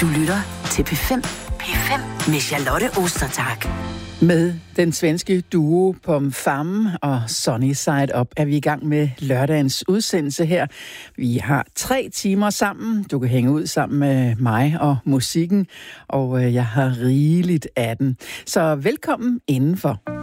Du lytter til P5. P5 med Charlotte Ostertag. Med den svenske duo Pom Fam og Sunny Side Up er vi i gang med lørdagens udsendelse her. Vi har 3 timer sammen. Du kan hænge ud sammen med mig og musikken, og jeg har rigeligt af den. Så velkommen indenfor.